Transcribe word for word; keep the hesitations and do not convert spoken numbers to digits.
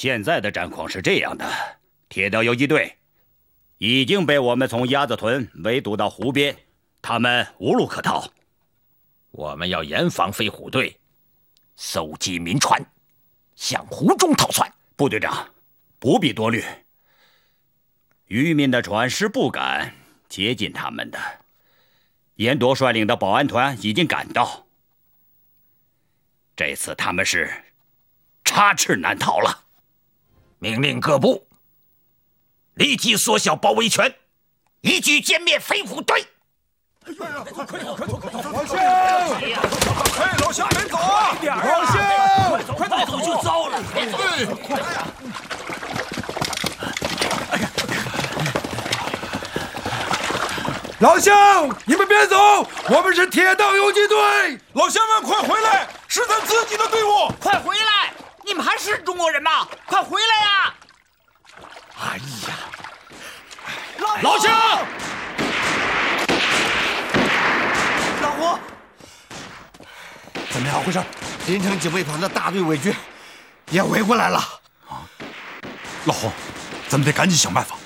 现在的战况是这样的：铁道游击队已经被我们从鸭子屯围堵到湖边，他们无路可逃。 我们要严防飞虎队搜集民船，向湖中逃窜。 部队长，不必多虑，渔民的船是不敢接近他们的。严铎率领的保安团已经赶到，这次他们是插翅难逃了。 命令各部立即缩小包围圈，一举歼灭飞虎队。 老乡，哎，老乡，别走啊！老乡， 快快走就糟了！ 对，快呀！老乡，你们别走，我们是铁道游击队。老乡们，快回来，是咱自己的队伍。 快回来！你们还是中国人吗？快回来呀！哎呀， 老乡！ 老胡， 怎么样回事？ 临城警卫团的大队伪军也围过来了。 啊，老胡，咱们得赶紧想办法。